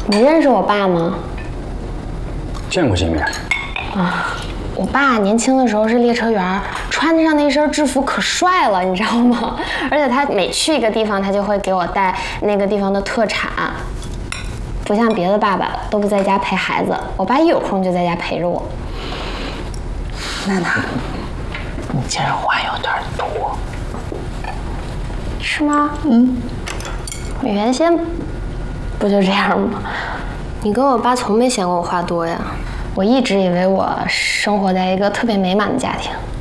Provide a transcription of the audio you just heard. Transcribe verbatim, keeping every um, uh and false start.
你认识我爸吗？ 见过几面。 啊，我爸年轻的时候是列车员，穿上那身制服可帅了，你知道吗？而且他每去一个地方，他就会给我带那个地方的特产。不像别的爸爸都不在家陪孩子，我爸一有空就在家陪着我。 娜娜，你今儿话有点多， 是吗？嗯。我原先不就这样吗？你跟我爸从没嫌过我话多呀。我一直以为我生活在一个特别美满的家庭。